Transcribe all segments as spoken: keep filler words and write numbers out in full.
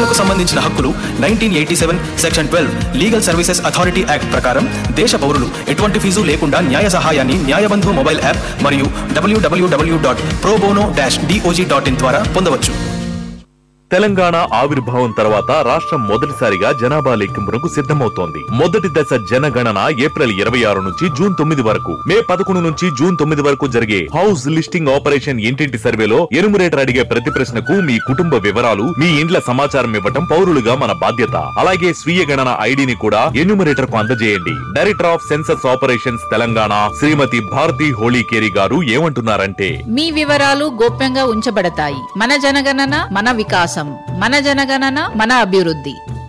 పిల్లలకు సంబంధించిన హక్కులు nineteen eighty seven section twelve legal services authority act ప్రకారం దేశ పౌరులు ఎటువంటి ఫీజు లేకుండా న్యాయ సహాయాన్ని న్యాయబంధు మొబైల్ యాప్ మరియు డబ్ల్యూడబ్ల్యూడబ్ల్యూ dot pro bono dash DOJ dot in ద్వారా పొందవచ్చు. తెలంగాణ ఆవిర్భావం తర్వాత రాష్ట్రం మొదటిసారిగా జనాభా లెక్కింపునకు సిద్ధమవుతోంది. మొదటి దశ జనగణన ఏప్రిల్ ఇరవై ఆరు నుంచి జూన్ తొమ్మిది వరకు, మే పదకొండు నుంచి జూన్ తొమ్మిది వరకు జరిగే హౌస్ లిస్టింగ్ ఆపరేషన్ ఇంటింటి సర్వేలో ఎనుమరేటర్ అడిగే ప్రతి ప్రశ్నకు మీ కుటుంబ వివరాలు, మీ ఇండ్ల సమాచారం ఇవ్వటం పౌరులుగా మన బాధ్యత. అలాగే స్వీయ గణన ఐడిని కూడా ఎన్యూమరేటర్ కు అందజేయండి. Director of census operations Telangana శ్రీమతి భారతి హోళీకేరి గారు ఏమంటున్నారంటే, మీ వివరాలు గోప్యంగా ఉంచబడతాయి. మన జనగణన మన వికాసం, మన జనగణన మన అభివృద్ధి.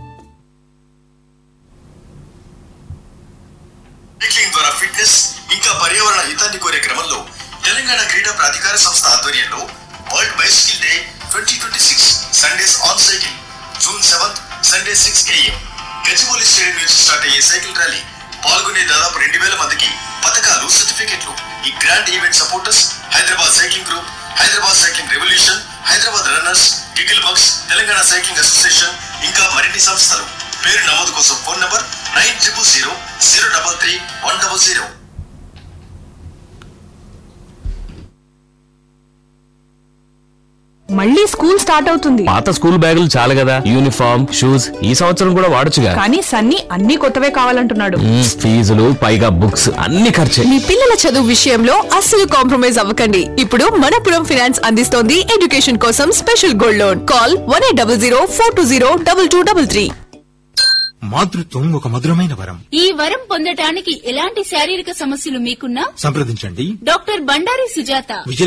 సైక్లింగ్ ద్వారా ఫిట్నెస్ ఇంకా పర్యావరణ హితాన్ని కోరే క్రమంలో తెలంగాణ క్రీడా ప్రాధికార సంస్థ ఆధ్వర్యంలో world bicycle day twenty twenty six Sundays on cycle June seventh Sunday six AM Gachibowli stadium నుంచి స్టార్ట్ అయ్యే సైకిల్ ర్యాలీ. పాల్గొనే దాదాపు రెండు వేల మందికి పథకాలు, సర్టిఫికెట్లు. ఈ grand event supporters Hyderabad cycling group, Hyderabad cycling revolution, Hyderabad runners, giggle bucks, Telangana cycling association ఇంకా మరిన్ని సంస్థలు. పేరు నమోదు కోసం phone number nine triple zero zero double three one double zero. మళ్ళీ స్కూల్ స్టార్ట్ అవుతుంది. పాత స్కూల్ బ్యాగులు చాలు కదా, యూనిఫామ్, షూస్ ఈ సంవత్సరం కూడా వాడొచ్చుగా. కానీ సన్నీ అన్ని కొత్తవే కావాలంటున్నాడు. ఫీజులు పైగా బుక్స్ అన్ని ఖర్చే. మీ పిల్లల చదువు విషయంలో అస్సలు కాంప్రమైజ్ అవ్వకండి. ఇప్పుడు మనపురం ఫైనాన్స్ అందిస్తోంది ఎడ్యుకేషన్ కోసం special gold loan. Call one eight double zero four two zero double two double three. మాతృత్వం ఒక మధురమైన వరం. ఈ వరం పొందటానికి ఎలాంటి శారీరక సమస్యలు మీకున్నా సంప్రదించండి డాక్టర్ బండారి సుజాత.